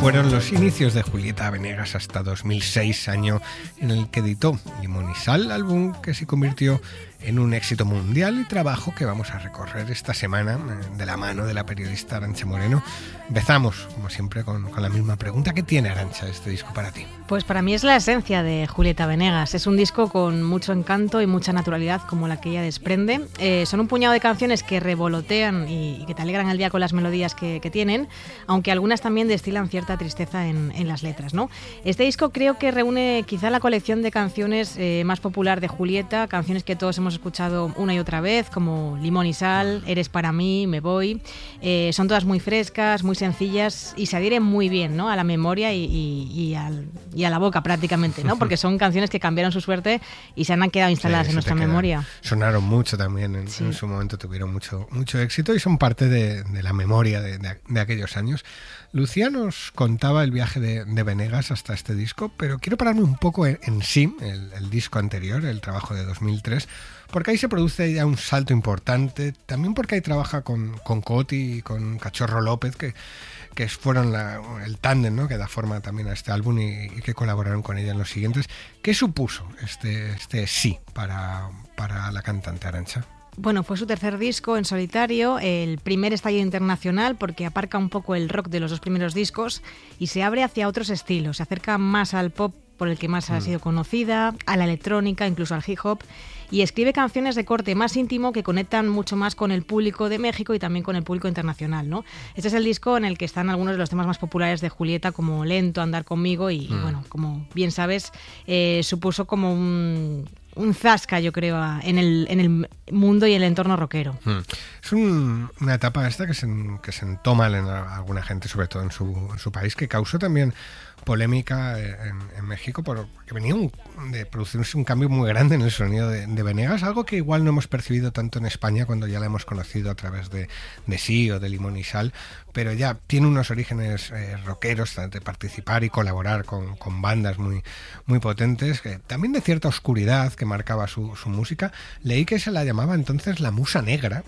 Fueron los inicios de Julieta Venegas hasta 2006, año en el que editó Limón y Sal, álbum que se convirtió en un éxito mundial y trabajo que vamos a recorrer esta semana de la mano de la periodista Arantxa Moreno. Empezamos, como siempre, con la misma pregunta. ¿Qué tiene, Arantxa, este disco para ti? Pues para mí es la esencia de Julieta Venegas. Es un disco con mucho encanto y mucha naturalidad como la que ella desprende. Son un puñado de canciones que revolotean y que te alegran el día con las melodías que tienen, aunque algunas también destilan cierta tristeza en las letras, ¿no? Este disco creo que reúne quizá la colección de canciones más popular de Julieta, canciones que todos hemos escuchado una y otra vez, como Limón y Sal, Eres para mí, Me voy. Son todas muy frescas, muy sencillas y se adhieren muy bien, ¿no?, a la memoria y a la boca prácticamente, ¿no? Porque son canciones que cambiaron su suerte y se han quedado instaladas en nuestra memoria. Sonaron mucho también, en su momento tuvieron mucho éxito y son parte de la memoria de aquellos años. Lucía nos contaba el viaje de Venegas hasta este disco, pero quiero pararme un poco en sí, el disco anterior, el trabajo de 2003, porque ahí se produce ya un salto importante, también porque ahí trabaja con Coti y con Cachorro López, que fueron el tándem, ¿no?, que da forma también a este álbum y que colaboraron con ella en los siguientes. ¿Qué supuso este sí para la cantante, Arantxa? Bueno, fue su tercer disco en solitario, el primer estallido internacional porque aparca un poco el rock de los dos primeros discos y se abre hacia otros estilos, se acerca más al pop por el que más ha sido conocida, a la electrónica, incluso al hip hop, y escribe canciones de corte más íntimo que conectan mucho más con el público de México y también con el público internacional, ¿no? Este es el disco en el que están algunos de los temas más populares de Julieta, como Lento, Andar conmigo y bueno, como bien sabes, supuso como un zasca, yo creo, en el mundo y el entorno rockero. Es una etapa esta que se entoma en alguna gente, sobre todo en su país, que causó también polémica en México porque venía de producirse un cambio muy grande en el sonido de Venegas, algo que igual no hemos percibido tanto en España cuando ya la hemos conocido a través de Sí o de Limón y Sal, pero ya tiene unos orígenes rockeros de participar y colaborar con bandas muy, muy potentes, también de cierta oscuridad que marcaba su música. Leí que se la llamaba entonces la musa negra,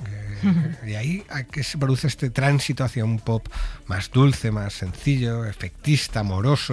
y ahí a que se produce este tránsito hacia un pop más dulce, más sencillo, efectista, amoroso,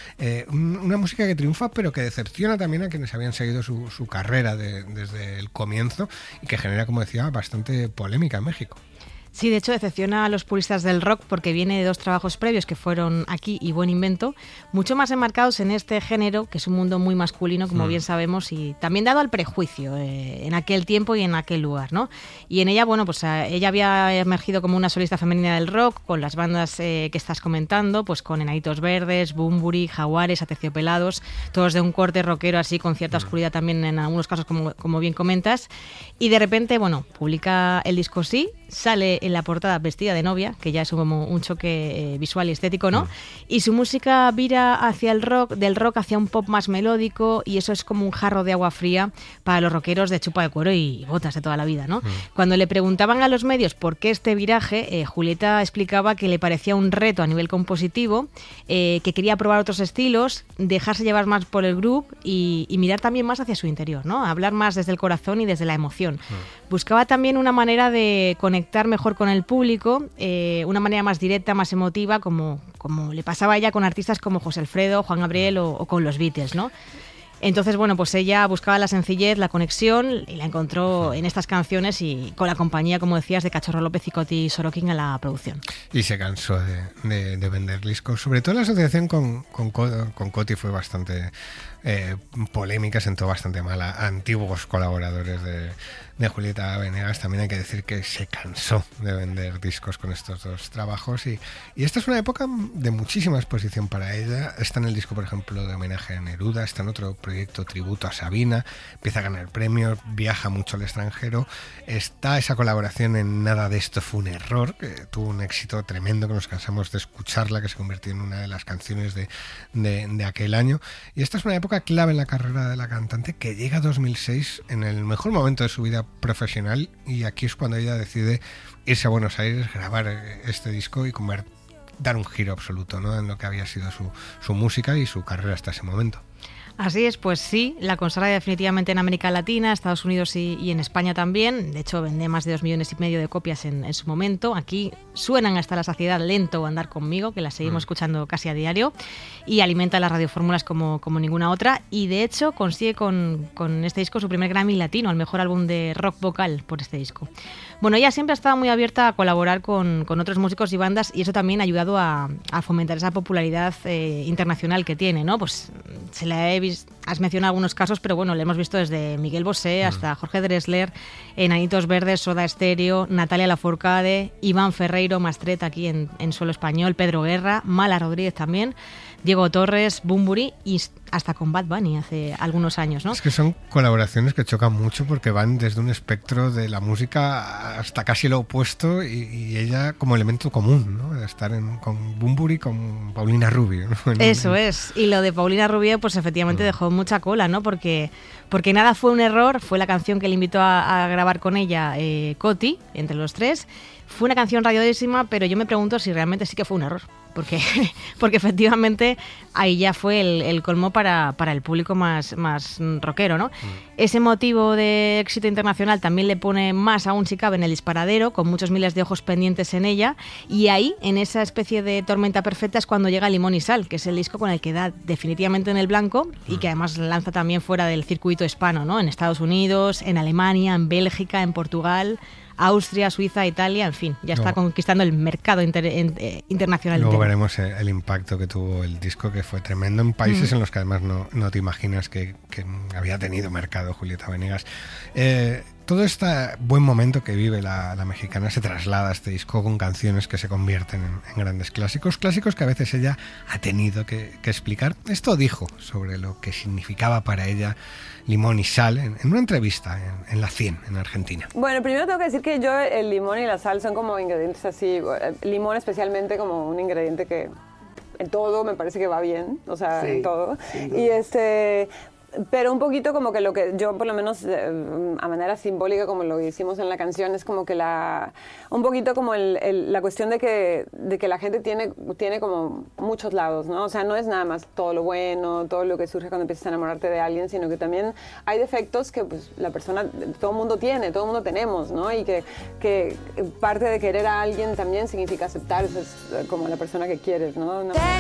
una música que triunfa pero que decepciona también a quienes habían seguido su carrera desde el comienzo y que genera, como decía, bastante polémica en México. Sí, de hecho decepciona a los puristas del rock porque viene de dos trabajos previos que fueron Aquí y Buen Invento, mucho más enmarcados en este género, que es un mundo muy masculino, como bien sabemos, y también dado al prejuicio en aquel tiempo y en aquel lugar, ¿no? Y en ella, bueno, pues ella había emergido como una solista femenina del rock, con las bandas que estás comentando, pues con Enanitos Verdes, Bunbury, Jaguares, Aterciopelados, todos de un corte rockero así, con cierta oscuridad también en algunos casos, como bien comentas, y de repente, bueno, publica el disco Sí, sale en la portada vestida de novia, que ya es como un choque visual y estético, ¿no? Y su música vira hacia el rock, del rock hacia un pop más melódico, y eso es como un jarro de agua fría para los rockeros de chupa de cuero y botas de toda la vida, ¿no? Cuando le preguntaban a los medios por qué este viraje, Julieta explicaba que le parecía un reto a nivel compositivo, que quería probar otros estilos, dejarse llevar más por el groove y mirar también más hacia su interior, ¿no? Hablar más desde el corazón y desde la emoción. Buscaba también una manera de conectar mejor con el público, una manera más directa, más emotiva, como le pasaba a ella con artistas como José Alfredo, Juan Gabriel o con los Beatles, ¿no? Entonces, bueno, pues ella buscaba la sencillez, la conexión y la encontró en estas canciones y con la compañía, como decías, de Cachorro López y Coti Sorokin en la producción. Y se cansó de vender discos. Sobre todo la asociación con Coti fue bastante polémica, sentó bastante mal a antiguos colaboradores de Julieta Venegas. También hay que decir que se cansó de vender discos con estos dos trabajos y esta es una época de muchísima exposición para ella. Está en el disco, por ejemplo, de homenaje a Neruda, está en otro proyecto tributo a Sabina, empieza a ganar premios, viaja mucho al extranjero, está esa colaboración en Nada de esto fue un error, que tuvo un éxito tremendo, que nos cansamos de escucharla, que se convirtió en una de las canciones de aquel año, y esta es una época clave en la carrera de la cantante que llega a 2006 en el mejor momento de su vida profesional, y aquí es cuando ella decide irse a Buenos Aires, grabar este disco y dar un giro absoluto, ¿no?, en lo que había sido su música y su carrera hasta ese momento. Así es, pues sí, la consagra definitivamente en América Latina, Estados Unidos y en España también. De hecho, vende más de 2,5 millones de copias en su momento. Aquí suenan hasta la saciedad Lento o Andar conmigo, que la seguimos escuchando casi a diario, y alimenta las radiofórmulas como ninguna otra. Y de hecho consigue con este disco su primer Grammy Latino, al mejor álbum de rock vocal por este disco. Bueno, ella siempre ha estado muy abierta a colaborar con otros músicos y bandas, y eso también ha ayudado a fomentar esa popularidad internacional que tiene, ¿no? Pues se la has mencionado algunos casos, pero bueno, le hemos visto desde Miguel Bosé hasta Jorge Drexler, Enanitos Verdes, Soda Stereo, Natalia Lafourcade, Iván Ferreiro, Mastret aquí en suelo español, Pedro Guerra, Mala Rodríguez también, Diego Torres, Bunbury y hasta con Bad Bunny hace algunos años, ¿no? Es que son colaboraciones que chocan mucho porque van desde un espectro de la música hasta casi lo opuesto y ella como elemento común, ¿no? De estar con Bunbury, con Paulina Rubio, ¿no? Eso es. Y lo de Paulina Rubio pues efectivamente dejó mucha cola, ¿no? Porque Nada fue un error, fue la canción que le invitó a grabar con ella Coti, entre los tres. Fue una canción radiodísima, pero yo me pregunto si realmente sí que fue un error. Porque efectivamente ahí ya fue el colmo para el público más rockero, ¿no? Ese motivo de éxito internacional también le pone más aún, si cabe, en el disparadero, con muchos miles de ojos pendientes en ella, y ahí, en esa especie de tormenta perfecta, es cuando llega Limón y Sal, que es el disco con el que da definitivamente en el blanco y que además lanza también fuera del circuito hispano, ¿no? En Estados Unidos, en Alemania, en Bélgica, en Portugal, Austria, Suiza, Italia, en fin, ya está conquistando el mercado internacional. Luego veremos el impacto que tuvo el disco, que fue tremendo en países en los que además no te imaginas que había tenido mercado Julieta Venegas. Todo este buen momento que vive la mexicana se traslada a este disco con canciones que se convierten en grandes clásicos que a veces ella ha tenido que explicar. Esto dijo sobre lo que significaba para ella Limón y Sal en una entrevista en La 100, en Argentina. Bueno, primero tengo que decir que yo el limón y la sal son como ingredientes así, limón especialmente como un ingrediente que en todo me parece que va bien, o sea, en todo. Y pero un poquito como que lo que yo, por lo menos a manera simbólica, como lo hicimos en la canción, es como que un poquito como la cuestión de que la gente tiene como muchos lados, ¿no? O sea, no es nada más todo lo bueno, todo lo que surge cuando empiezas a enamorarte de alguien, sino que también hay defectos que pues la persona, todo el mundo tiene, todo el mundo tenemos, ¿no? Y que parte de querer a alguien también significa aceptar como la persona que quieres, ¿no?